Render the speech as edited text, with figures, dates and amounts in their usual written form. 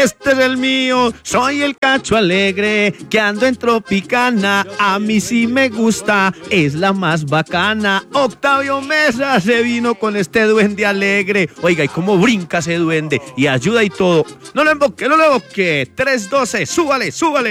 Este es el mío, soy el Cacho Alegre, que ando en Tropicana, a mí sí me gusta, es la más bacana. Octavio Mesa se vino con este duende alegre. Oiga, y cómo brinca ese duende, y ayuda y todo. No lo emboque, 312, súbale, súbale.